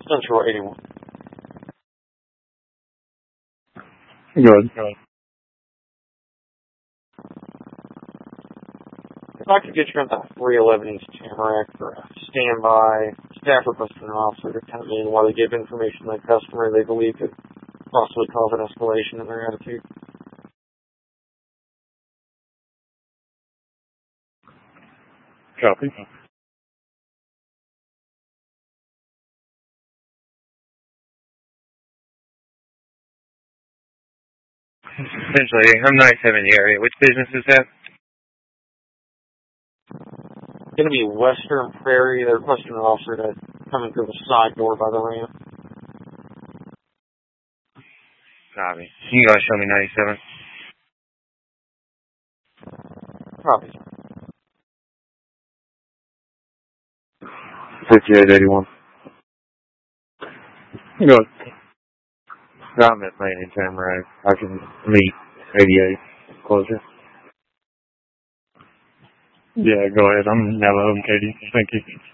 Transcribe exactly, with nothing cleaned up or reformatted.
Central eighty-one. Good. Good. If I could get you on that three eleven East Tamarack for a standby, staff requested an officer to come in while they give information to the customer they believe could possibly cause an escalation in their attitude. Copy. Essentially, I'm ninety-seven in the area. Which business is that? It's going to be Western Prairie. They're requesting an officer to come in through the side door by the ramp. Copy. You guys show me ninety-seven. Copy. fifty-eight eighty-one. Good. I'm at Main in Tamarack. I can meet eighty-eight closer. Yeah, go ahead. I'm Navajo, Katie. Thank you.